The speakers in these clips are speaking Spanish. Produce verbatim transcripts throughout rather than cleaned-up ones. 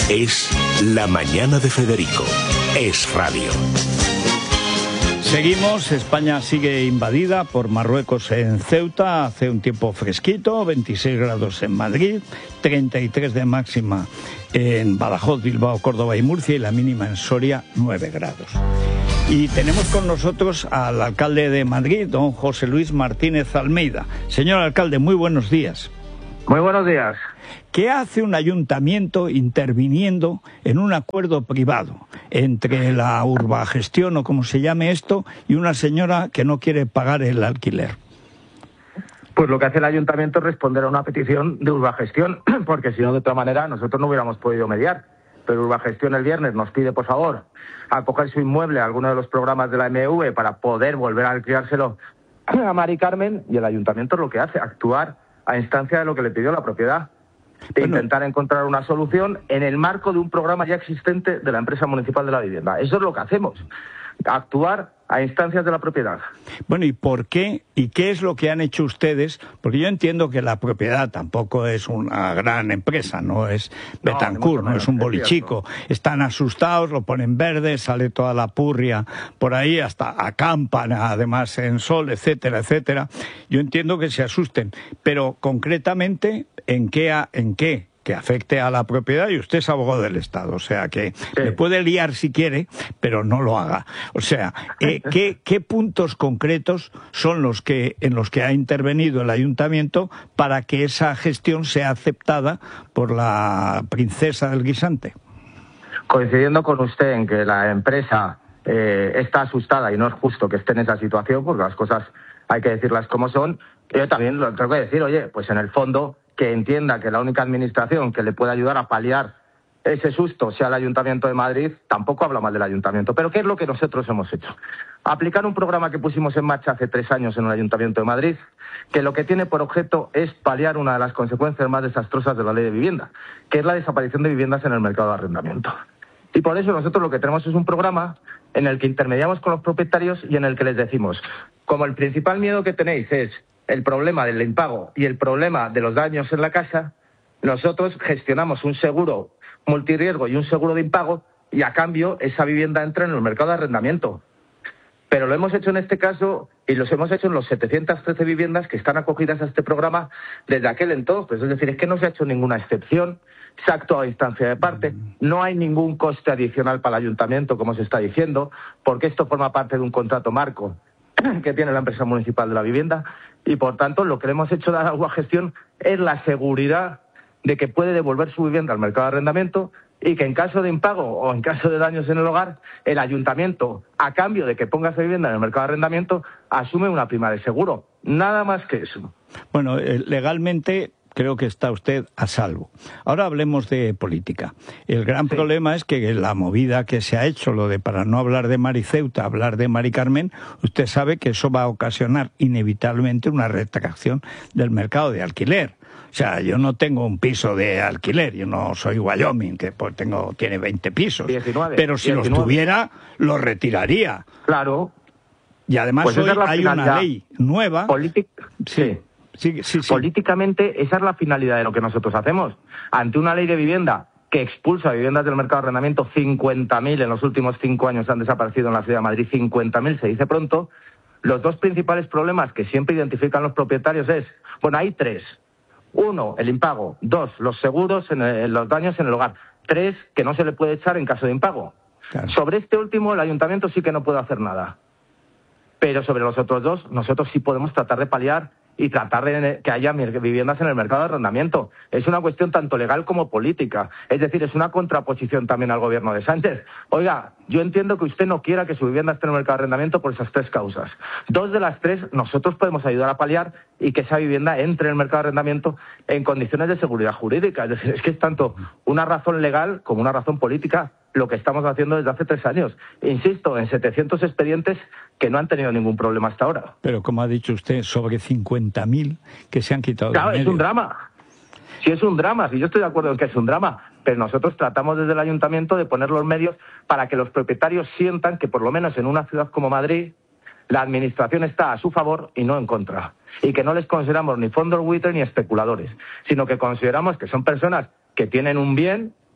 Es La Mañana de Federico. Es radio. Seguimos, España sigue invadida por Marruecos en Ceuta, hace un tiempo fresquito, veintiséis grados en Madrid, treinta y tres de máxima en Badajoz, Bilbao, Córdoba y Murcia y la mínima en Soria, nueve grados. Y tenemos con nosotros al alcalde de Madrid, don José Luis Martínez Almeida. Señor alcalde, muy buenos días. Muy buenos días. ¿Qué hace un ayuntamiento interviniendo en un acuerdo privado entre la urbagestión o como se llame esto y una señora que no quiere pagar el alquiler? Pues lo que hace el ayuntamiento es responder a una petición de urbagestión, porque si no, de otra manera, nosotros no hubiéramos podido mediar. Pero urbagestión el viernes nos pide, por favor, acoger su inmueble a alguno de los programas de la M V para poder volver a alquilárselo a Mari Carmen, y el ayuntamiento es lo que hace, actuar a instancia de lo que le pidió la propiedad. De bueno. intentar encontrar una solución en el marco de un programa ya existente de la empresa municipal de la vivienda. Eso es lo que hacemos, actuar a instancias de la propiedad. Bueno, ¿y por qué? ¿Y qué es lo que han hecho ustedes? Porque yo entiendo que la propiedad tampoco es una gran empresa, no es Betancourt, no, no es un bolichico. Están asustados, lo ponen verde, sale toda la purria por ahí, hasta acampan además en sol, etcétera, etcétera. Yo entiendo que se asusten, pero concretamente, ¿en qué? ¿En qué? Que afecte a la propiedad, y usted es abogado del Estado, o sea que sí. Le puede liar si quiere, pero no lo haga. O sea, eh, ¿qué, qué puntos concretos son los que en los que ha intervenido el ayuntamiento para que esa gestión sea aceptada por la princesa del guisante? Coincidiendo con usted en que la empresa eh, está asustada y no es justo que esté en esa situación, porque las cosas hay que decirlas como son, yo también lo tengo que decir, oye, pues en el fondo que entienda que la única administración que le puede ayudar a paliar ese susto sea el Ayuntamiento de Madrid, tampoco habla mal del Ayuntamiento. Pero ¿qué es lo que nosotros hemos hecho? Aplicar un programa que pusimos en marcha hace tres años en el Ayuntamiento de Madrid, que lo que tiene por objeto es paliar una de las consecuencias más desastrosas de la ley de vivienda, que es la desaparición de viviendas en el mercado de arrendamiento. Y por eso nosotros lo que tenemos es un programa en el que intermediamos con los propietarios y en el que les decimos, como el principal miedo que tenéis es el problema del impago y el problema de los daños en la casa, nosotros gestionamos un seguro multirriesgo y un seguro de impago, y a cambio esa vivienda entra en el mercado de arrendamiento. Pero lo hemos hecho en este caso y los hemos hecho en los setecientas trece viviendas que están acogidas a este programa desde aquel entonces. Es decir, es que no se ha hecho ninguna excepción, se ha actuado a instancia de parte, no hay ningún coste adicional para el ayuntamiento, como se está diciendo, porque esto forma parte de un contrato marco que tiene la empresa municipal de la vivienda, y por tanto lo que le hemos hecho dar a la gestión es la seguridad de que puede devolver su vivienda al mercado de arrendamiento, y que en caso de impago o en caso de daños en el hogar, el ayuntamiento, a cambio de que ponga esa vivienda en el mercado de arrendamiento, asume una prima de seguro. Nada más que eso. Bueno, eh, legalmente creo que está usted a salvo. Ahora hablemos de política. El gran sí. problema es que la movida que se ha hecho, lo de para no hablar de Mari Ceuta, hablar de Mari Carmen, usted sabe que eso va a ocasionar inevitablemente una retracción del mercado de alquiler. O sea, yo no tengo un piso de alquiler, yo no soy Wyoming, que pues tengo tiene veinte pisos. diecinueve, pero si diecinueve. Los tuviera, los retiraría. Claro. Y además pues hoy hay una ley nueva. Politic... Sí. sí. Sí, sí, sí. Políticamente, esa es la finalidad de lo que nosotros hacemos. Ante una ley de vivienda que expulsa viviendas del mercado de arrendamiento, cincuenta mil en los últimos cinco años han desaparecido en la ciudad de Madrid, cincuenta mil se dice pronto. Los dos principales problemas que siempre identifican los propietarios es, bueno, hay tres. Uno, el impago. Dos, los seguros, en el, los daños en el hogar. Tres, que no se le puede echar en caso de impago. Claro. Sobre este último, el ayuntamiento sí que no puede hacer nada. Pero sobre los otros dos, nosotros sí podemos tratar de paliar y tratar de que haya viviendas en el mercado de arrendamiento. Es una cuestión tanto legal como política. Es decir, es una contraposición también al gobierno de Sánchez. Oiga, yo entiendo que usted no quiera que su vivienda esté en el mercado de arrendamiento por esas tres causas. Dos de las tres nosotros podemos ayudar a paliar y que esa vivienda entre en el mercado de arrendamiento en condiciones de seguridad jurídica. Es decir, es que es tanto una razón legal como una razón política lo que estamos haciendo desde hace tres años. Insisto, en setecientos expedientes que no han tenido ningún problema hasta ahora. Pero como ha dicho usted, sobre cincuenta mil que se han quitado claro, del medio. Es un drama. Sí, es un drama. Sí, yo estoy de acuerdo en que es un drama. Pero nosotros tratamos desde el ayuntamiento de poner los medios para que los propietarios sientan que por lo menos en una ciudad como Madrid la administración está a su favor y no en contra. Y que no les consideramos ni fondos buitre ni especuladores, sino que consideramos que son personas que tienen un bien,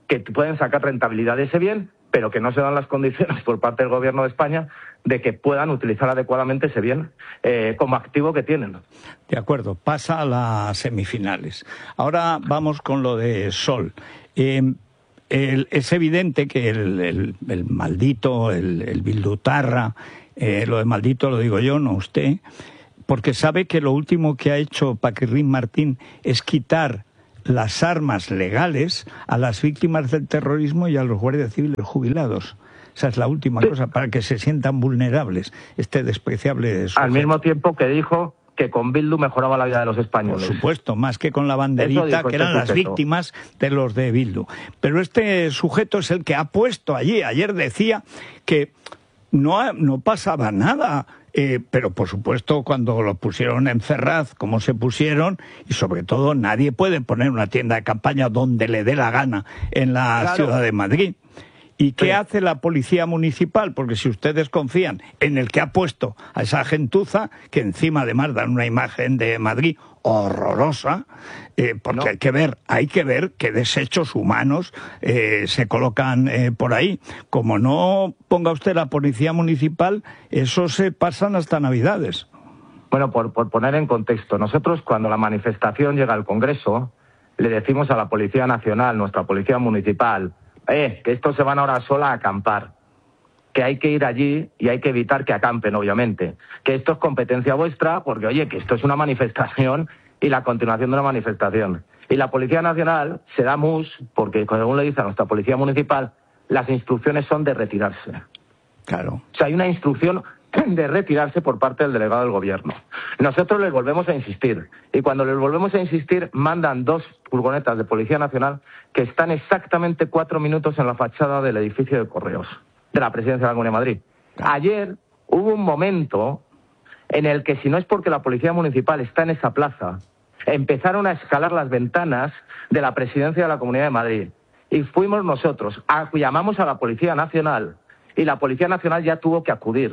que pueden sacar rentabilidad de ese bien, pero que no se dan las condiciones por parte del Gobierno de España de que puedan utilizar adecuadamente ese bien eh, como activo que tienen. De acuerdo, pasa a las semifinales. Ahora vamos con lo de Sol. Eh, el, es evidente que el, el, el maldito, el, el bildutarra, eh, lo de maldito lo digo yo, no usted, porque sabe que lo último que ha hecho Paquirrín Martín es quitar las armas legales a las víctimas del terrorismo y a los guardias civiles jubilados. Esa es la última cosa, para que se sientan vulnerables, este despreciable sujeto. Al mismo tiempo que dijo que con Bildu mejoraba la vida de los españoles. Por supuesto, más que con la banderita, que eran las víctimas de los de Bildu. Pero este sujeto es el que ha puesto allí, ayer decía que no, no pasaba nada. Eh, pero por supuesto cuando lo pusieron en Ferraz, como se pusieron, y sobre todo nadie puede poner una tienda de campaña donde le dé la gana en la claro. ciudad de Madrid. ¿Y qué sí. hace la policía municipal? Porque si ustedes confían en el que ha puesto a esa gentuza, que encima además dan una imagen de Madrid horrorosa, eh, porque no. hay que ver, hay que ver qué desechos humanos eh, se colocan eh, por ahí. Como no ponga usted la policía municipal, eso se pasan hasta Navidades. Bueno, por, por poner en contexto, nosotros cuando la manifestación llega al Congreso, le decimos a la Policía Nacional, nuestra Policía Municipal, eh, que estos se van ahora sola a acampar, que hay que ir allí y hay que evitar que acampen, obviamente, que esto es competencia vuestra, porque, oye, que esto es una manifestación y la continuación de una manifestación. Y la Policía Nacional se da mus, porque, según le dice a nuestra Policía Municipal, las instrucciones son de retirarse. Claro. O sea, hay una instrucción de retirarse por parte del delegado del Gobierno. Nosotros les volvemos a insistir, y cuando les volvemos a insistir, mandan dos furgonetas de Policía Nacional que están exactamente cuatro minutos en la fachada del edificio de Correos de la Presidencia de la Comunidad de Madrid. Ayer hubo un momento en el que, si no es porque la Policía Municipal está en esa plaza, empezaron a escalar las ventanas de la Presidencia de la Comunidad de Madrid. Y fuimos nosotros, a, llamamos a la Policía Nacional, y la Policía Nacional ya tuvo que acudir.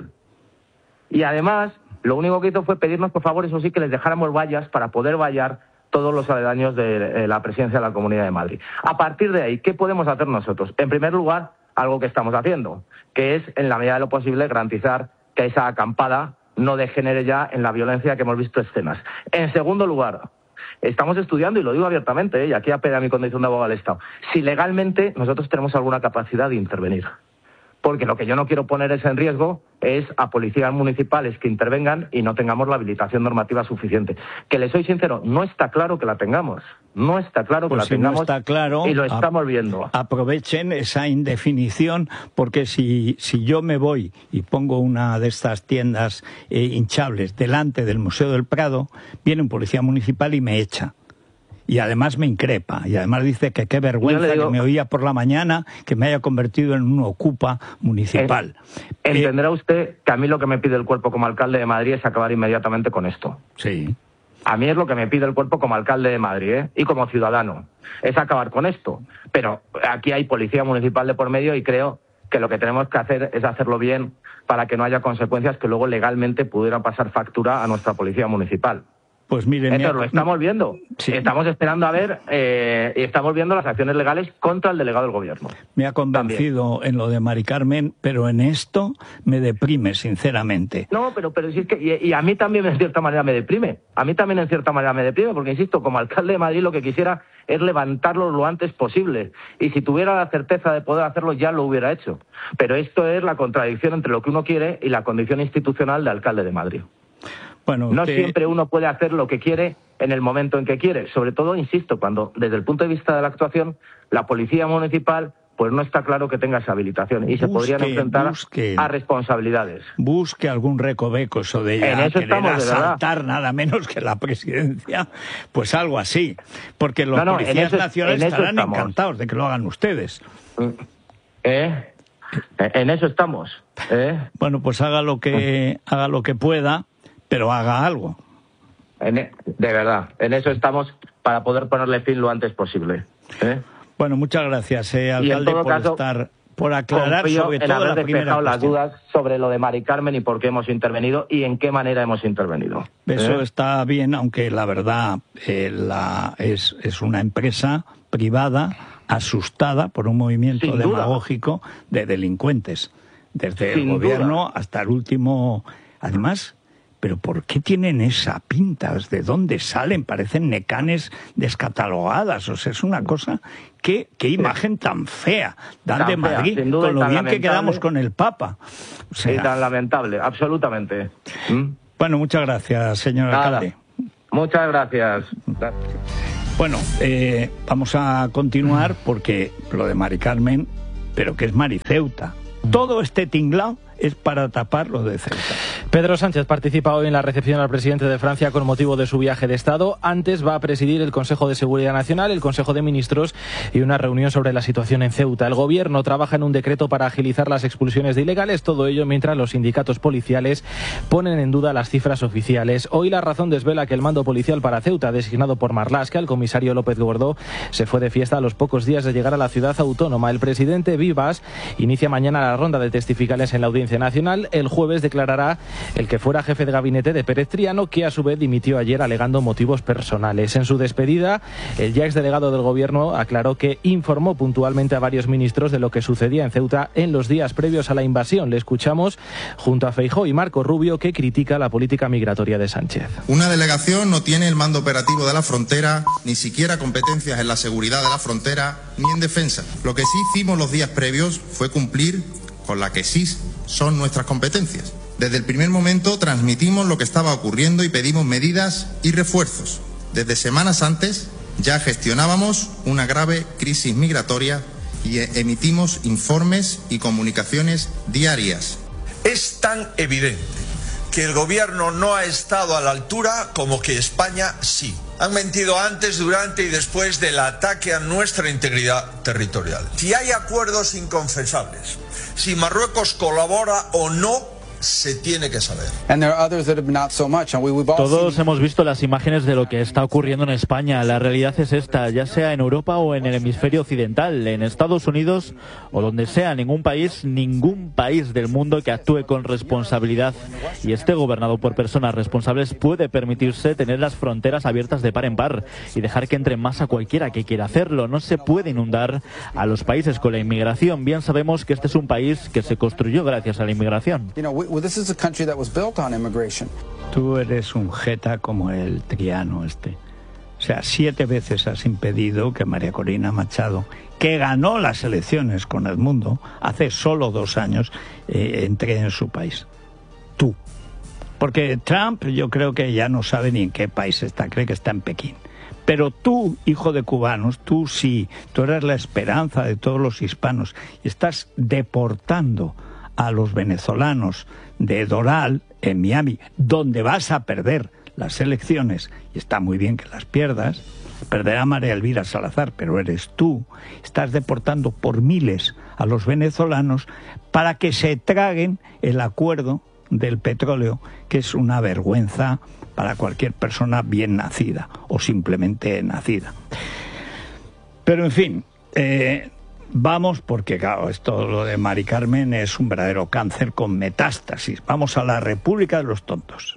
Y además, lo único que hizo fue pedirnos, por favor, eso sí, que les dejáramos vallas para poder vallar todos los aledaños de la Presidencia de la Comunidad de Madrid. A partir de ahí, ¿qué podemos hacer nosotros? En primer lugar, algo que estamos haciendo, que es, en la medida de lo posible, garantizar que esa acampada no degenere ya en la violencia que hemos visto escenas. En segundo lugar, estamos estudiando, y lo digo abiertamente, ¿eh? y aquí apela a mi condición de abogado del Estado, si legalmente nosotros tenemos alguna capacidad de intervenir. Porque lo que yo no quiero poner es en riesgo es a policías municipales que intervengan y no tengamos la habilitación normativa suficiente. Que les soy sincero, no está claro que la tengamos. No está claro que pues la si tengamos no está claro, y lo estamos viendo. Aprovechen esa indefinición, porque si, si yo me voy y pongo una de estas tiendas eh, hinchables delante del Museo del Prado, viene un policía municipal y me echa. Y además me increpa, y además dice que qué vergüenza digo, que me oía por la mañana, que me haya convertido en un ocupa municipal. En, entenderá usted que a mí lo que me pide el cuerpo como alcalde de Madrid es acabar inmediatamente con esto. Sí. A mí es lo que me pide el cuerpo como alcalde de Madrid, ¿eh? y como ciudadano, es acabar con esto. Pero aquí hay policía municipal de por medio y creo que lo que tenemos que hacer es hacerlo bien para que no haya consecuencias que luego legalmente pudieran pasar factura a nuestra policía municipal. Pues miren, Eso lo estamos viendo. Sí. Estamos esperando a ver eh, y estamos viendo las acciones legales contra el delegado del Gobierno. Me ha convencido también en lo de Mari Carmen, pero en esto me deprime, sinceramente. No, pero, pero si es que y, y a mí también en cierta manera me deprime. A mí también en cierta manera me deprime, porque insisto, como alcalde de Madrid lo que quisiera es levantarlo lo antes posible. Y si tuviera la certeza de poder hacerlo, ya lo hubiera hecho. Pero esto es la contradicción entre lo que uno quiere y la condición institucional de alcalde de Madrid. Bueno, no usted... siempre uno puede hacer lo que quiere en el momento en que quiere. Sobre todo, insisto, cuando desde el punto de vista de la actuación, la policía municipal pues no está claro que tenga esa habilitación y busque, se podrían enfrentar busque, a responsabilidades. Busque algún recoveco eso de ella, en eso querer estamos, asaltar nada menos que la presidencia, pues algo así. Porque los no, no, policías eso, nacionales estarán estamos. encantados de que lo hagan ustedes. ¿Eh? En eso estamos. ¿Eh? Bueno, pues haga lo que haga lo que pueda, pero haga algo. En, de verdad, en eso estamos para poder ponerle fin lo antes posible. ¿eh? Bueno, muchas gracias, eh, alcalde, por caso, estar, por aclarar sobre todo la primera las dudas sobre lo de Mari Carmen y por qué hemos intervenido y en qué manera hemos intervenido. Eso ¿eh? está bien, aunque la verdad eh, la, es, es una empresa privada asustada por un movimiento Sin duda. demagógico de delincuentes, desde Sin el gobierno duda. hasta el último. Además, ¿pero por qué tienen esa pinta? ¿De dónde salen? Parecen necanes descatalogadas. O sea, es una cosa... ¿Qué, qué imagen tan fea dan Tan de fea, Madrid, sin duda, con y lo tan bien que lamentable. quedamos con el Papa? O sea, Sí, tan lamentable, absolutamente. ¿Mm? bueno, muchas gracias, señor Nada. alcalde. Muchas gracias. Bueno, eh, vamos a continuar porque lo de Mari Carmen, pero que es Mariceuta. Todo este tinglao es para tapar lo de Ceuta. Pedro Sánchez participa hoy en la recepción al presidente de Francia con motivo de su viaje de Estado. Antes va a presidir el Consejo de Seguridad Nacional, el Consejo de Ministros y una reunión sobre la situación en Ceuta. El Gobierno trabaja en un decreto para agilizar las expulsiones de ilegales, todo ello mientras los sindicatos policiales ponen en duda las cifras oficiales. Hoy La Razón desvela que el mando policial para Ceuta, designado por Marlaska, el comisario López Gordó, se fue de fiesta a los pocos días de llegar a la ciudad autónoma. El presidente Vivas inicia mañana la ronda de testificales en la Audiencia Nacional. El jueves declarará el que fuera jefe de gabinete de Pérez Triano, que a su vez dimitió ayer alegando motivos personales. En su despedida, el ya exdelegado del Gobierno aclaró que informó puntualmente a varios ministros de lo que sucedía en Ceuta en los días previos a la invasión. Le escuchamos junto a Feijóo y Marco Rubio, que critica la política migratoria de Sánchez. Una delegación no tiene el mando operativo de la frontera, ni siquiera competencias en la seguridad de la frontera, ni en defensa. Lo que sí hicimos los días previos fue cumplir con la que sí son nuestras competencias. Desde el primer momento transmitimos lo que estaba ocurriendo y pedimos medidas y refuerzos. Desde semanas antes ya gestionábamos una grave crisis migratoria y emitimos informes y comunicaciones diarias. Es tan evidente que el gobierno no ha estado a la altura como que España sí. Han mentido antes, durante y después del ataque a nuestra integridad territorial. Si hay acuerdos inconfesables, si Marruecos colabora o no, se tiene que saber. Todos hemos visto las imágenes de lo que está ocurriendo en España. La realidad es esta, ya sea en Europa o en el hemisferio occidental, en Estados Unidos o donde sea, ningún país, ningún país del mundo que actúe con responsabilidad y esté gobernado por personas responsables puede permitirse tener las fronteras abiertas de par en par y dejar que entre más a cualquiera que quiera hacerlo. No se puede inundar a los países con la inmigración. Bien sabemos que este es un país que se construyó gracias a la inmigración. Tú eres un jeta como el Triano este. O sea, siete veces has impedido que María Corina Machado, que ganó las elecciones con Edmundo hace solo dos años, eh, entre en su país. Tú. Porque Trump yo creo que ya no sabe ni en qué país está, cree que está en Pekín. Pero tú, hijo de cubanos, tú sí, tú eres la esperanza de todos los hispanos y estás deportando a los venezolanos de Doral, en Miami, donde vas a perder las elecciones, y está muy bien que las pierdas, perderá María Elvira Salazar, pero eres tú, estás deportando por miles a los venezolanos para que se traguen el acuerdo del petróleo, que es una vergüenza para cualquier persona bien nacida, o simplemente nacida. Pero en fin, eh, vamos, porque claro, esto lo de Mari Carmen es un verdadero cáncer con metástasis. Vamos a la República de los Tontos.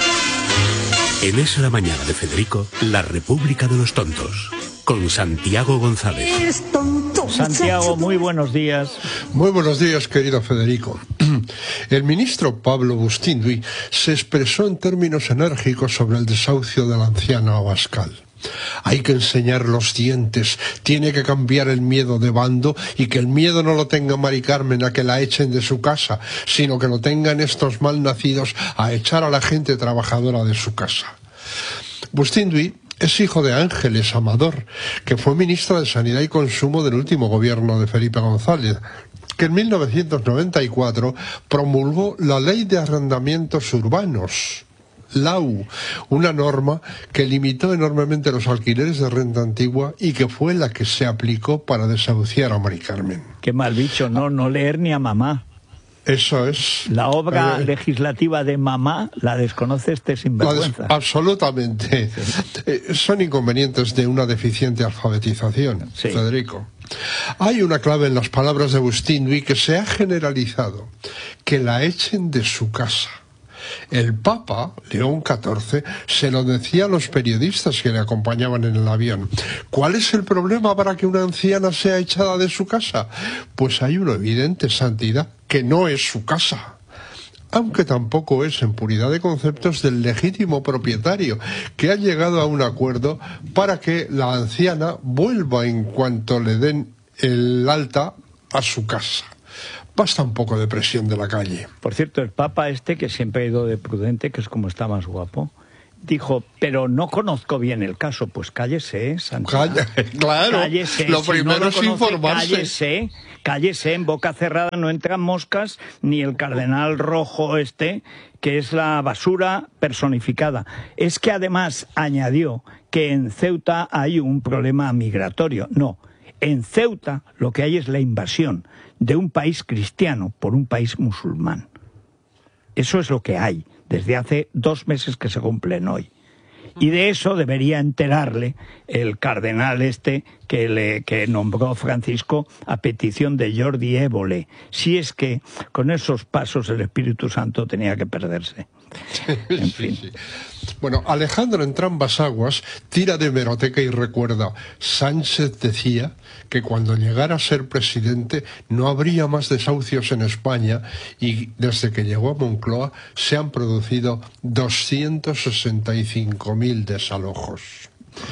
En Es la Mañana de Federico, la República de los Tontos, con Santiago González. Santiago, muy buenos días. Muy buenos días, querido Federico. El ministro Pablo Bustinduy se expresó en términos enérgicos sobre el desahucio de la anciana Abascal. Hay que enseñar los dientes, tiene que cambiar el miedo de bando y que el miedo no lo tenga Mari Carmen a que la echen de su casa, sino que lo tengan estos malnacidos a echar a la gente trabajadora de su casa. Bustinduy es hijo de Ángeles Amador, que fue ministra de Sanidad y Consumo del último gobierno de Felipe González, que en mil novecientos noventa y cuatro promulgó la Ley de Arrendamientos Urbanos, L A U, una norma que limitó enormemente los alquileres de renta antigua y que fue la que se aplicó para desahuciar a Mari Carmen. Qué mal bicho, no, no leer ni a mamá. Eso es. La obra eh, legislativa de mamá la desconoce este sinvergüenza. Des- absolutamente. Sí. Eh, son inconvenientes de una deficiente alfabetización, sí. Federico. Hay una clave en las palabras de Bustinduy que se ha generalizado: que la echen de su casa. El Papa, León catorce, se lo decía a los periodistas que le acompañaban en el avión. ¿Cuál es el problema para que una anciana sea echada de su casa? Pues hay una evidente santidad, que no es su casa. Aunque tampoco es en puridad de conceptos del legítimo propietario, que ha llegado a un acuerdo para que la anciana vuelva en cuanto le den el alta a su casa. Basta un poco de presión de la calle. Por cierto, el Papa este, que siempre ha ido de prudente, que es como está más guapo, dijo, pero no conozco bien el caso. Pues cállese, Santiago. Calla, claro, cállese. lo si primero no lo es conoce, informarse. Cállese, cállese, en boca cerrada no entran moscas, ni el cardenal rojo este, que es la basura personificada. Es que además añadió que en Ceuta hay un problema migratorio. No, en Ceuta lo que hay es la invasión de un país cristiano por un país musulmán. Eso es lo que hay, desde hace dos meses que se cumplen hoy. Y de eso debería enterarle el cardenal este que, le, que nombró Francisco a petición de Jordi Évole, si es que con esos pasos el Espíritu Santo tenía que perderse. En fin. Sí, sí. Bueno, Alejandro Entrambas Aguas tira de hemeroteca y recuerda, Sánchez decía que cuando llegara a ser presidente no habría más desahucios en España y desde que llegó a Moncloa se han producido doscientos sesenta y cinco mil desalojos.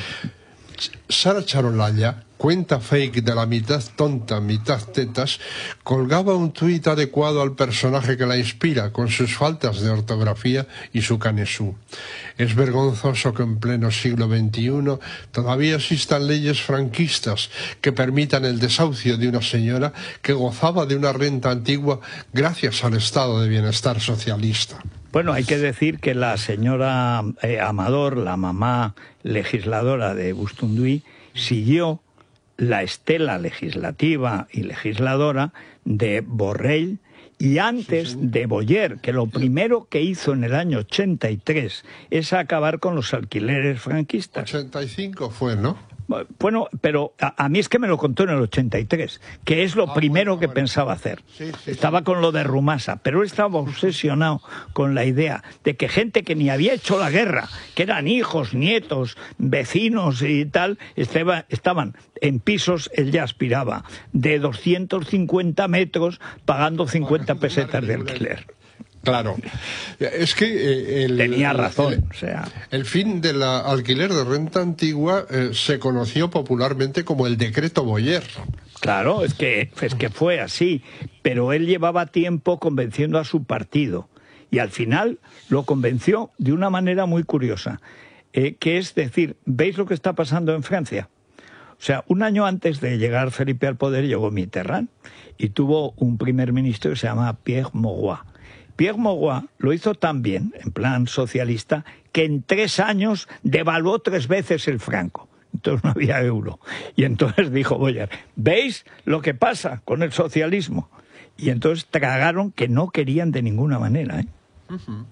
Sara Charolalla, cuenta fake de la mitad tonta, mitad tetas, colgaba un tuit adecuado al personaje que la inspira, con sus faltas de ortografía y su canesú. Es vergonzoso que en pleno siglo veintiuno todavía existan leyes franquistas que permitan el desahucio de una señora que gozaba de una renta antigua gracias al estado de bienestar socialista. Bueno, hay que decir que la señora eh, Amador, la mamá legisladora de Bustunduy, siguió la estela legislativa y legisladora de Borrell y antes sí, sí. de Boyer, que lo primero que hizo en el año ochenta y tres es acabar con los alquileres franquistas. ochenta y cinco fue, ¿no? Bueno, pero a, a mí es que me lo contó en el ochenta y tres, que es lo ah, primero bueno, que bueno. pensaba hacer. Sí, sí, estaba sí. con lo de Rumasa, pero él estaba obsesionado con la idea de que gente que ni había hecho la guerra, que eran hijos, nietos, vecinos y tal, estaba, estaban en pisos, él ya aspiraba, de doscientos cincuenta metros, pagando cincuenta pesetas de alquiler. Claro, es que el, tenía razón, el, o sea, el fin del alquiler de renta antigua eh, se conoció popularmente como el decreto Boyer. Claro, es que es que fue así, pero él llevaba tiempo convenciendo a su partido y al final lo convenció de una manera muy curiosa, eh, que es decir, ¿veis lo que está pasando en Francia? O sea, un año antes de llegar Felipe al poder llegó Mitterrand y tuvo un primer ministro que se llama Pierre Mauroy. Pierre Mauroy lo hizo tan bien, en plan socialista, que en tres años devaluó tres veces el franco. Entonces no había euro. Y entonces dijo Boyer, ¿veis lo que pasa con el socialismo? Y entonces tragaron que no querían de ninguna manera, ¿eh? Uh-huh.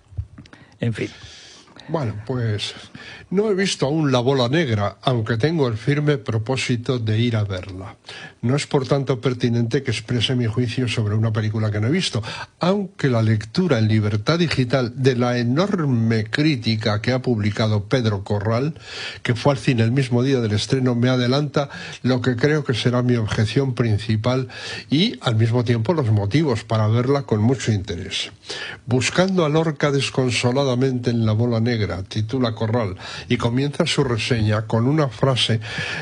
En fin. Bueno, pues no he visto aún La Bola Negra, aunque tengo el firme propósito de ir a verla. No es por tanto pertinente que exprese mi juicio sobre una película que no he visto, aunque la lectura en libertad digital de la enorme crítica que ha publicado Pedro Corral, que fue al cine el mismo día del estreno, me adelanta lo que creo que será mi objeción principal y, al mismo tiempo, los motivos para verla con mucho interés. Buscando a Lorca desconsoladamente en La Bola Negra, titula Corral, y comienza su reseña con una frase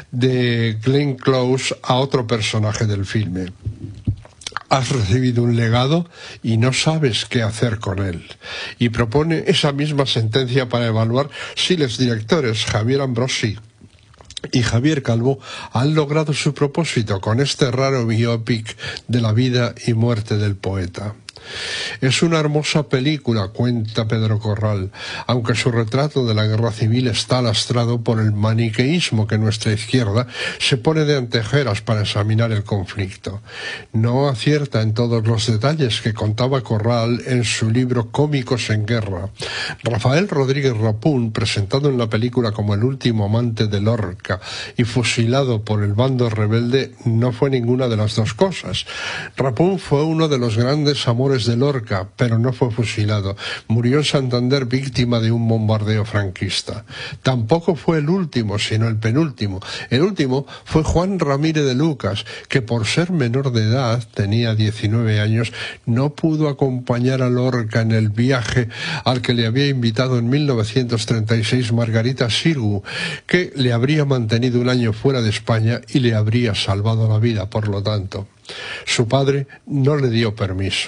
de Glenn Close a otro personaje del filme. Has recibido un legado y no sabes qué hacer con él. Y propone esa misma sentencia para evaluar si los directores Javier Ambrosi y Javier Calvo han logrado su propósito con este raro biopic de la vida y muerte del poeta. Es una hermosa película, cuenta Pedro Corral, aunque su retrato de la guerra civil está lastrado por el maniqueísmo que nuestra izquierda se pone de anteojeras para examinar el conflicto. No acierta en todos los detalles que contaba Corral en su libro Cómicos en Guerra. Rafael Rodríguez Rapún, presentado en la película como el último amante de Lorca y fusilado por el bando rebelde, no fue ninguna de las dos cosas. Rapún fue uno de los grandes amores héroes de Lorca, pero no fue fusilado. Murió en Santander víctima de un bombardeo franquista. Tampoco fue el último, sino el penúltimo. El último fue Juan Ramírez de Lucas, que por ser menor de edad, tenía diecinueve años, no pudo acompañar a Lorca en el viaje al que le había invitado en mil novecientos treinta y seis Margarita Xirgu, que le habría mantenido un año fuera de España y le habría salvado la vida, por lo tanto. Su padre no le dio permiso.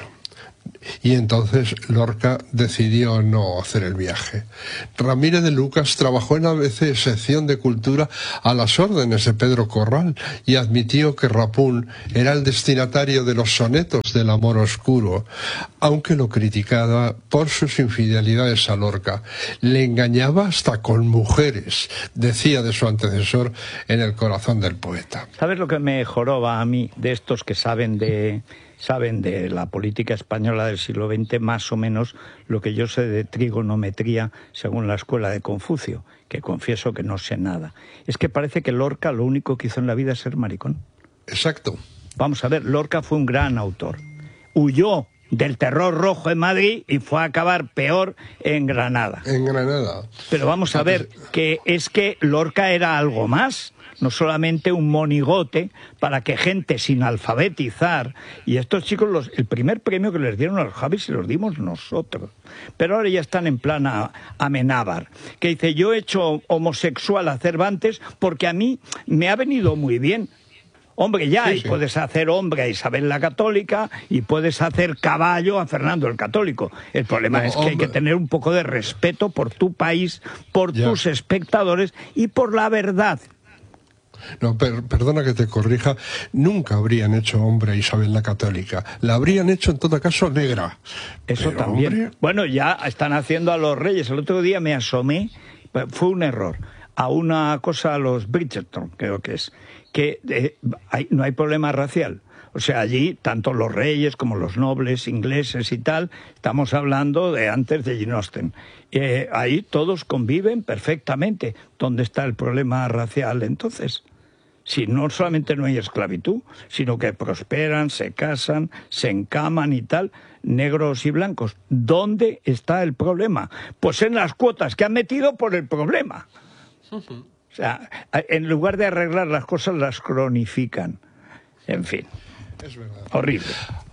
Y entonces Lorca decidió no hacer el viaje. Ramírez de Lucas trabajó en la A B C sección de cultura a las órdenes de Pedro Corral y admitió que Rapún era el destinatario de los sonetos del amor oscuro, aunque lo criticaba por sus infidelidades a Lorca. Le engañaba hasta con mujeres, decía de su antecesor en El corazón del poeta. ¿Sabes lo que me joroba a mí de estos que saben de... saben de la política española del siglo veinte más o menos lo que yo sé de trigonometría según la escuela de Confucio, que confieso que no sé nada? Es que parece que Lorca lo único que hizo en la vida es ser maricón. Exacto. Vamos a ver, Lorca fue un gran autor. Huyó del terror rojo en Madrid y fue a acabar peor en Granada. En Granada. Pero vamos a ver, que es que Lorca era algo más. No solamente un monigote para que gente sin alfabetizar, y estos chicos, los, el primer premio que les dieron a los Javis se los dimos nosotros, pero ahora ya están en plan a, Amenábar, que dice: yo he hecho homosexual a Cervantes porque a mí me ha venido muy bien. Hombre, ya, sí, y sí. Puedes hacer hombre a Isabel la Católica y puedes hacer caballo a Fernando el Católico. El problema no, es que hombre. hay que tener un poco de respeto por tu país, por ya. tus espectadores y por la verdad. No, per, perdona que te corrija, nunca habrían hecho hombre a Isabel la Católica, la habrían hecho en todo caso negra. Eso Pero, también. Hombre... Bueno, ya están haciendo a los reyes. El otro día me asomé, fue un error, a una cosa a los Bridgerton, creo que es, que eh, hay, no hay problema racial. O sea, allí, tanto los reyes como los nobles ingleses y tal, estamos hablando de antes de Jane Austen. Eh, ahí todos conviven perfectamente. ¿Dónde está el problema racial entonces? Si no solamente no hay esclavitud, sino que prosperan, se casan, se encaman y tal, negros y blancos. ¿Dónde está el problema? Pues en las cuotas que han metido por el problema. O sea, en lugar de arreglar las cosas, las cronifican. En fin. Es verdad. Horrible.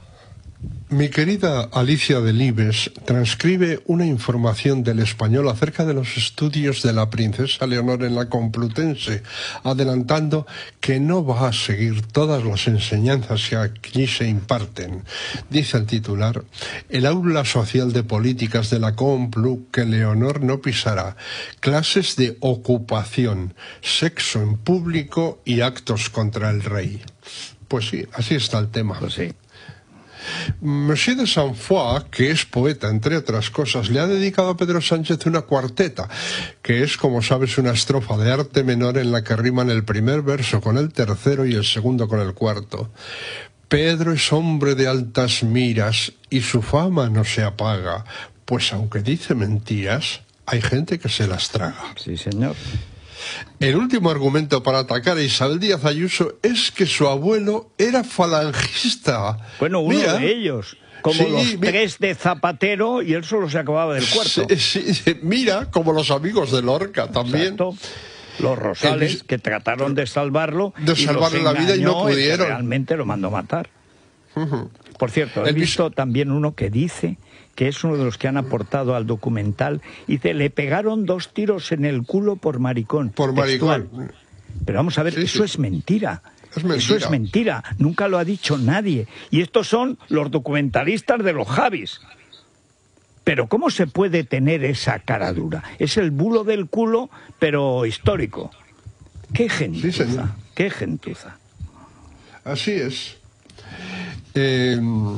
Mi querida Alicia Delibes transcribe una información del Español acerca de los estudios de la princesa Leonor en la Complutense, adelantando que no va a seguir todas las enseñanzas que aquí se imparten. Dice el titular: el aula social de políticas de la Complu que Leonor no pisará, clases de ocupación, sexo en público y actos contra el rey. Pues sí, así está el tema. Pues sí. Monsieur de Saint-Foix, que es poeta, entre otras cosas, le ha dedicado a Pedro Sánchez una cuarteta, que es, como sabes, una estrofa de arte menor en la que riman el primer verso con el tercero y el segundo con el cuarto. Pedro es hombre de altas miras y su fama no se apaga, pues aunque dice mentiras, hay gente que se las traga. Sí, señor. El último argumento para atacar a Isabel Díaz Ayuso es que su abuelo era falangista. Bueno, uno Mira, de ellos, como sí, los mi... tres de Zapatero, y él solo se acababa del cuarto. Sí, sí, mira, como los amigos de Lorca también. Exacto. Los Rosales, el... que trataron de salvarlo, de salvarle la vida y no pudieron. Realmente lo mandó matar. Uh-huh. Por cierto, he el... visto también uno que dice que es uno de los que han aportado al documental, dice: le pegaron dos tiros en el culo por maricón. Por textual. maricón. Pero vamos a ver, sí, eso sí. es mentira. Es mentira. Eso es mentira. Nunca lo ha dicho nadie. Y estos son los documentalistas de los Javis. Pero ¿cómo se puede tener esa cara dura? Es el bulo del culo, pero histórico. ¡Qué gentuza! Sí, ¡qué gentuza! Así es. Eh...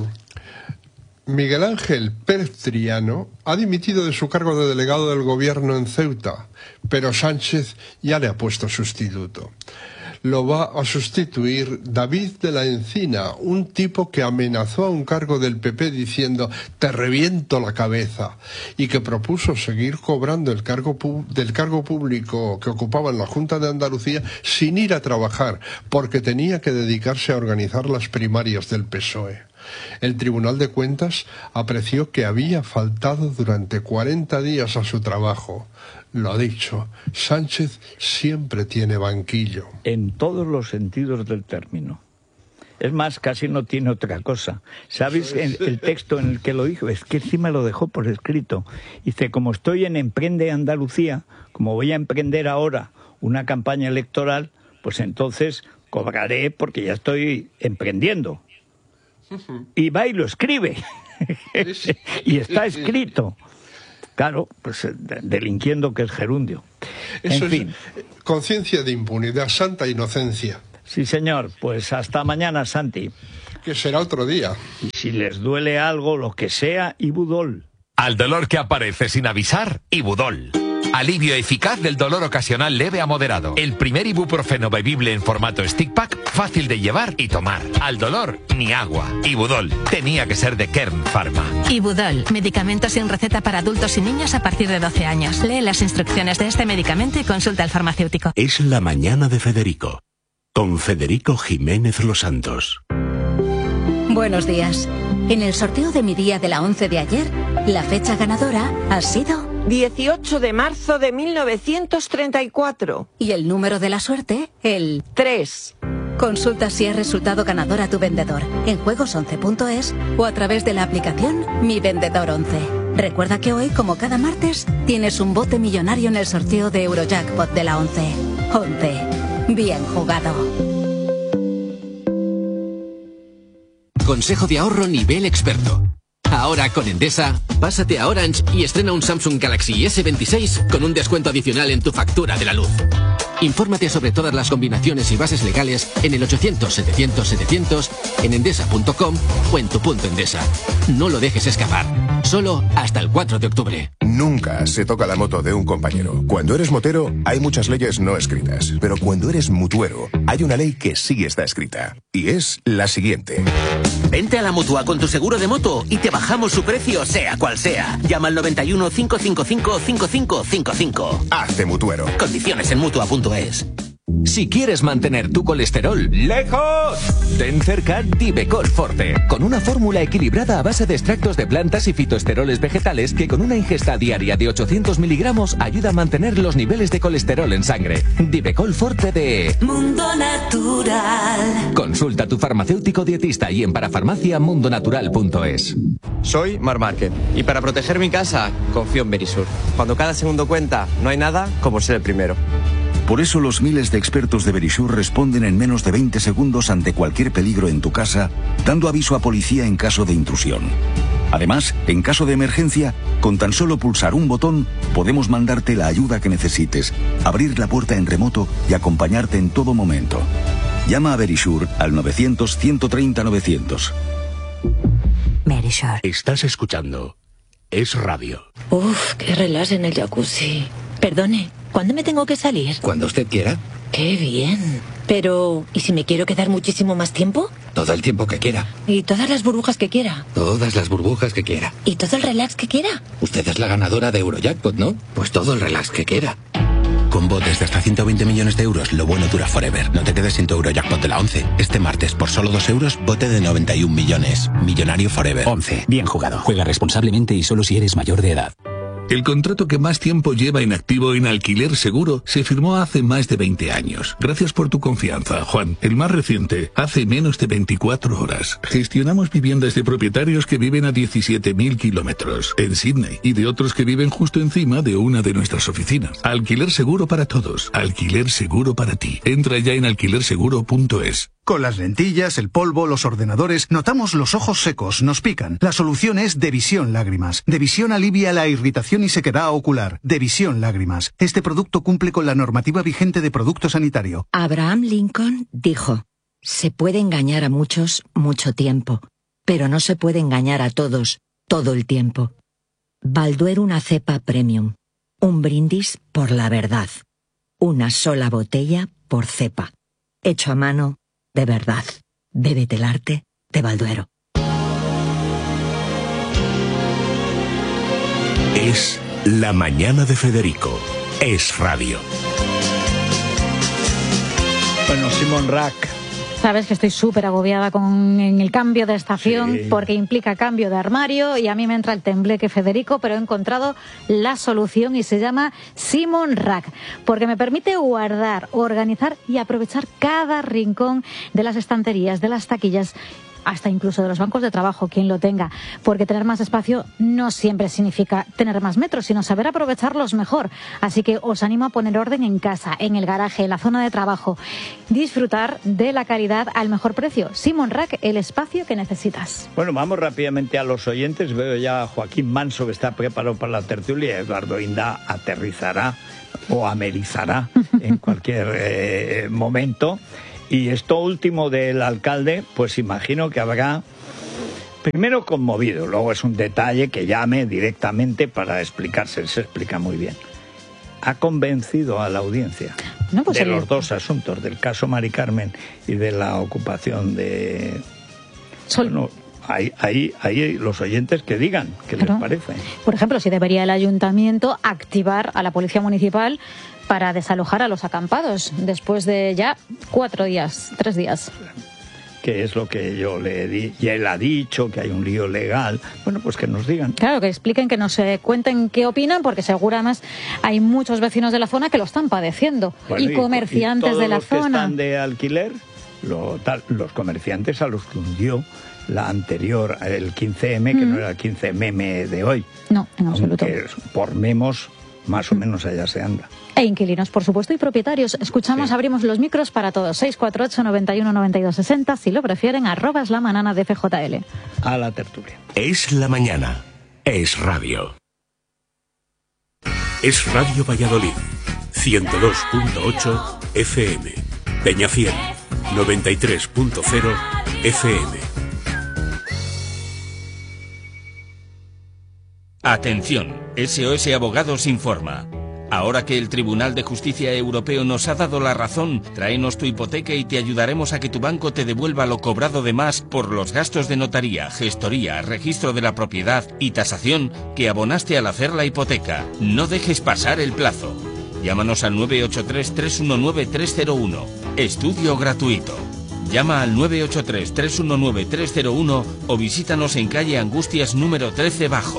Miguel Ángel Pérez Triano ha dimitido de su cargo de delegado del gobierno en Ceuta, pero Sánchez ya le ha puesto sustituto. Lo va a sustituir David de la Encina, un tipo que amenazó a un cargo del P P diciendo «te reviento la cabeza», y que propuso seguir cobrando el cargo del cargo público que ocupaba en la Junta de Andalucía sin ir a trabajar, porque tenía que dedicarse a organizar las primarias del P S O E. El Tribunal de Cuentas apreció que había faltado durante cuarenta días a su trabajo. Lo dicho, Sánchez siempre tiene banquillo. En todos los sentidos del término. Es más, casi no tiene otra cosa. ¿Sabes el, el texto en el que lo dijo? Es que sí me lo dejó por escrito. Dice, como estoy en Emprende Andalucía, como voy a emprender ahora una campaña electoral, pues entonces cobraré porque ya estoy emprendiendo. Y va y lo escribe. Y está escrito. Claro, pues delinquiendo que es gerundio. Eso en fin. Es conciencia de impunidad, santa inocencia. Sí, señor. Pues hasta mañana, Santi. Que será otro día. Y si les duele algo, lo que sea, Ibudol. Al dolor que aparece sin avisar, Ibudol. Alivio eficaz del dolor ocasional leve a moderado. El primer ibuprofeno bebible en formato stick pack, fácil de llevar y tomar. Al dolor, ni agua. Ibudol. Tenía que ser de Kern Pharma. Ibudol. Medicamento sin receta para adultos y niños a partir de doce años. Lee las instrucciones de este medicamento y consulta al farmacéutico. Es la mañana de Federico. Con Federico Jiménez Los Santos. Buenos días. En el sorteo de mi día de la once de ayer, la fecha ganadora ha sido dieciocho de marzo de mil novecientos treinta y cuatro. Y el número de la suerte, el tres. Consulta si has resultado ganador a tu vendedor en juegos once punto es o a través de la aplicación Mi Vendedor once. Recuerda que hoy, como cada martes, tienes un bote millonario en el sorteo de Eurojackpot de la once. once. Bien jugado. Consejo de ahorro nivel experto. Ahora con Endesa, pásate a Orange y estrena un Samsung Galaxy ese veintiséis con un descuento adicional en tu factura de la luz. Infórmate sobre todas las combinaciones y bases legales en el ochocientos setecientos setecientos, en endesa punto com o en tu punto Endesa. No lo dejes escapar. Solo hasta el cuatro de octubre. Nunca se toca la moto de un compañero. Cuando eres motero, hay muchas leyes no escritas. Pero cuando eres mutuero, hay una ley que sí está escrita. Y es la siguiente. Vente a la Mutua con tu seguro de moto y te bajamos su precio, sea cual sea. Llama al noventa y uno, cinco cinco cinco, cinco cinco cinco cinco. Hazte mutuero. Condiciones en mutua punto es. Si quieres mantener tu colesterol lejos, ten cerca Divecol Forte, con una fórmula equilibrada a base de extractos de plantas y fitoesteroles vegetales que con una ingesta diaria de ochocientos miligramos ayuda a mantener los niveles de colesterol en sangre. Divecol Forte de Mundo Natural. Consulta a tu farmacéutico dietista y en parafarmacia mundo natural punto es. Soy Mar Márquez y para proteger mi casa confío en Verisur. Cuando cada segundo cuenta, no hay nada como ser el primero. Por eso los miles de expertos de Verisur responden en menos de veinte segundos ante cualquier peligro en tu casa, dando aviso a policía en caso de intrusión. Además, en caso de emergencia, con tan solo pulsar un botón, podemos mandarte la ayuda que necesites, abrir la puerta en remoto y acompañarte en todo momento. Llama a Verisur al novecientos, ciento treinta, novecientos. Verisur. Estás escuchando Es Radio. Uf, qué relax en el jacuzzi. Perdone, ¿cuándo me tengo que salir? Cuando usted quiera. ¡Qué bien! Pero, ¿y si me quiero quedar muchísimo más tiempo? Todo el tiempo que quiera. ¿Y todas las burbujas que quiera? Todas las burbujas que quiera. ¿Y todo el relax que quiera? Usted es la ganadora de Eurojackpot, ¿no? Pues todo el relax que quiera. Con botes de hasta ciento veinte millones de euros, lo bueno dura forever. No te quedes sin tu Eurojackpot de la once. Este martes, por solo dos euros, bote de noventa y un millones. Millonario forever. once. Bien jugado. Juega responsablemente y solo si eres mayor de edad. El contrato que más tiempo lleva inactivo en Alquiler Seguro se firmó hace más de veinte años. Gracias por tu confianza, Juan. El más reciente, hace menos de veinticuatro horas. Gestionamos viviendas de propietarios que viven a diecisiete mil kilómetros en Sydney y de otros que viven justo encima de una de nuestras oficinas. Alquiler Seguro para todos. Alquiler Seguro para ti. Entra ya en alquiler seguro punto es. Con las lentillas, el polvo, los ordenadores, notamos los ojos secos, nos pican. La solución es Devisión Lágrimas. Devisión alivia la irritación y sequedad ocular. Devisión Lágrimas. Este producto cumple con la normativa vigente de producto sanitario. Abraham Lincoln dijo, se puede engañar a muchos mucho tiempo, pero no se puede engañar a todos todo el tiempo. Balduero una cepa premium. Un brindis por la verdad. Una sola botella por cepa. Hecho a mano de verdad. Bébete el arte de Balduero. Es la mañana de Federico. Es Radio. Bueno, Simon Rack Sabes que estoy súper agobiada con en el cambio de estación, sí, porque implica cambio de armario y a mí me entra el tembleque, Federico, pero he encontrado la solución y se llama Simon Rack, porque me permite guardar, organizar y aprovechar cada rincón de las estanterías, de las taquillas, hasta incluso de los bancos de trabajo, quien lo tenga, porque tener más espacio no siempre significa tener más metros, sino saber aprovecharlos mejor. Así que os animo a poner orden en casa, en el garaje, en la zona de trabajo. Disfrutar de la calidad al mejor precio. Simon Rack, el espacio que necesitas. Bueno, vamos rápidamente a los oyentes. Veo ya a Joaquín Manso, que está preparado para la tertulia. Eduardo Inda aterrizará o amerizará en cualquier eh, momento. Y esto último del alcalde, pues imagino que habrá, primero, conmovido, luego es un detalle que llame directamente para explicarse, se explica muy bien. Ha convencido a la audiencia no, pues de el... los dos asuntos, del caso Mari Carmen y de la ocupación de... Sol... Bueno, Ahí, ahí, ahí los oyentes que digan qué claro. les parece. Por ejemplo, si debería el ayuntamiento activar a la policía municipal para desalojar a los acampados después de ya cuatro días, tres días. Que es lo que yo le di, y él ha dicho que hay un lío legal. Bueno, pues que nos digan. Claro, que expliquen, que nos eh, cuenten qué opinan, porque seguro además hay muchos vecinos de la zona que lo están padeciendo. Bueno, y comerciantes y, y de la los zona. Que están de alquiler, lo, tal, los comerciantes a los que hundió la anterior, el quince eme, que mm. no era el quince eme de hoy. No, en absoluto. Aunque por memos, más o menos allá se anda. E inquilinos, por supuesto, y propietarios. Escuchamos, sí. Abrimos los micros para todos. seis cuatro ocho, nueve uno, nueve dos seis cero. Si lo prefieren, arroba es la manana de F J L. A la tertulia. Es la mañana. Es radio. Es Radio Valladolid. ciento dos punto ocho F M. Peñafiel. noventa y tres punto cero F M. Atención, S O S Abogados informa. Ahora que el Tribunal de Justicia Europeo nos ha dado la razón, tráenos tu hipoteca y te ayudaremos a que tu banco te devuelva lo cobrado de más por los gastos de notaría, gestoría, registro de la propiedad y tasación que abonaste al hacer la hipoteca. No dejes pasar el plazo. Llámanos al nueve ocho tres, tres uno nueve, tres cero uno. Estudio gratuito. Llama al nueve ocho tres, tres uno nueve, tres cero uno o visítanos en calle Angustias número trece bajo.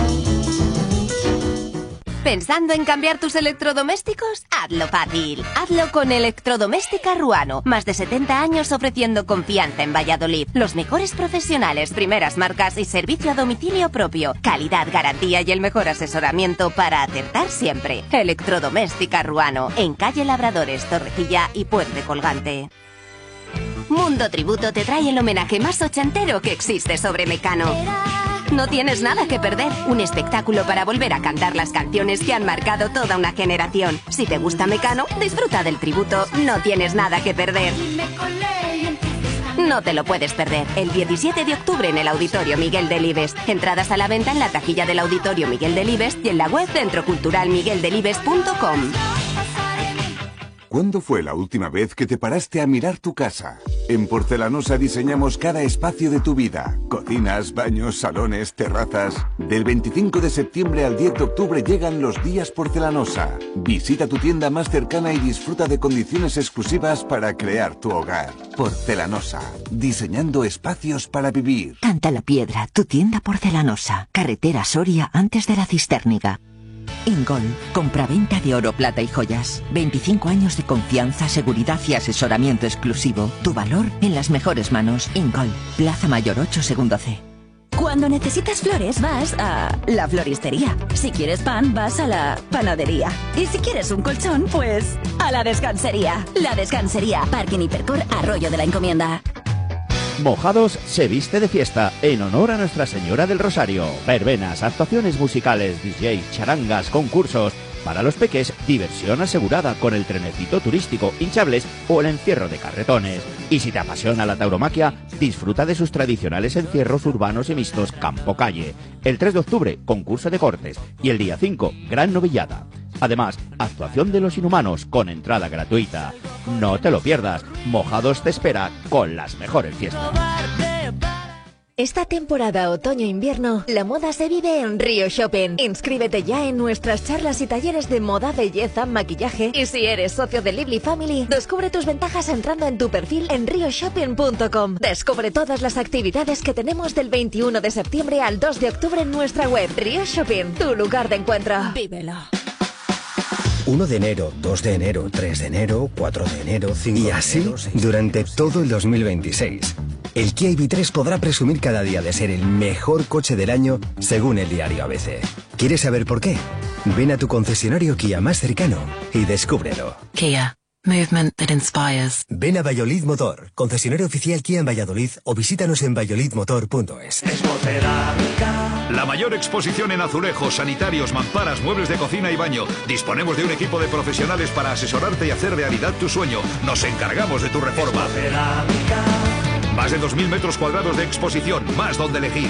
¿Pensando en cambiar tus electrodomésticos? Hazlo fácil. Hazlo con Electrodoméstica Ruano. Más de setenta años ofreciendo confianza en Valladolid. Los mejores profesionales, primeras marcas y servicio a domicilio propio. Calidad, garantía y el mejor asesoramiento para acertar siempre. Electrodoméstica Ruano. En calle Labradores, Torrecilla y Puente Colgante. Mundo Tributo te trae el homenaje más ochentero que existe sobre Mecano. No tienes nada que perder. Un espectáculo para volver a cantar las canciones que han marcado toda una generación. Si te gusta Mecano, disfruta del tributo. No tienes nada que perder. No te lo puedes perder. El diecisiete de octubre en el Auditorio Miguel Delibes. Entradas a la venta en la taquilla del Auditorio Miguel Delibes y en la web centro cultural miguel delibes punto com. ¿Cuándo fue la última vez que te paraste a mirar tu casa? En Porcelanosa diseñamos cada espacio de tu vida. Cocinas, baños, salones, terrazas. Del veinticinco de septiembre al diez de octubre llegan los días Porcelanosa. Visita tu tienda más cercana y disfruta de condiciones exclusivas para crear tu hogar. Porcelanosa. Diseñando espacios para vivir. Canta la Piedra, tu tienda Porcelanosa. Carretera Soria antes de la Cisterniga. Ingol, compraventa de oro, plata y joyas. veinticinco años de confianza, seguridad y asesoramiento exclusivo. Tu valor en las mejores manos. Ingol, Plaza Mayor ocho, segundo C. Cuando necesitas flores vas a la floristería. Si quieres pan vas a la panadería. Y si quieres un colchón, pues a la descansería. La Descansería, Parque Hipercor, Arroyo de la Encomienda. Mojados se viste de fiesta en honor a Nuestra Señora del Rosario. Verbenas, actuaciones musicales, D Js, charangas, concursos. Para los peques, diversión asegurada con el trenecito turístico, hinchables o el encierro de carretones. Y si te apasiona la tauromaquia, disfruta de sus tradicionales encierros urbanos y mixtos campo-calle. El tres de octubre, concurso de cortes. Y el día cinco, gran novillada. Además, actuación de los inhumanos con entrada gratuita. No te lo pierdas, Mojados te espera con las mejores fiestas. Esta temporada otoño-invierno, la moda se vive en Río Shopping. Inscríbete ya en nuestras charlas y talleres de moda, belleza, maquillaje. Y si eres socio de Lively Family, descubre tus ventajas entrando en tu perfil en rio shopping punto com. Descubre todas las actividades que tenemos del veintiuno de septiembre al dos de octubre en nuestra web. Río Shopping, tu lugar de encuentro. Vívelo. uno de enero, dos de enero, tres de enero, cuatro de enero, cinco de enero... Y así durante todo el dos mil veintiséis. El Kia E V tres podrá presumir cada día de ser el mejor coche del año según el diario A B C. ¿Quieres saber por qué? Ven a tu concesionario Kia más cercano y descúbrelo. Kia. Movement that inspires. Ven a Valladolid Motor, concesionario oficial Kia en Valladolid, o visítanos en valladolid motor punto es. La mayor exposición en azulejos, sanitarios, mamparas, muebles de cocina y baño. Disponemos de un equipo de profesionales para asesorarte y hacer realidad tu sueño. Nos encargamos de tu reforma. Más de dos mil metros cuadrados de exposición, más donde elegir.